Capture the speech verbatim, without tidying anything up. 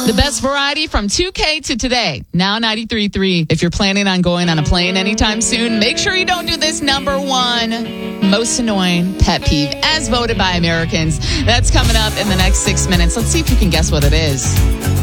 The best variety from two K to today. Now ninety-three point three. If you're planning on going on a plane anytime soon, make sure you don't do this number one most annoying pet peeve as voted by Americans. That's coming up in the next six minutes. Let's see if you can guess what it is.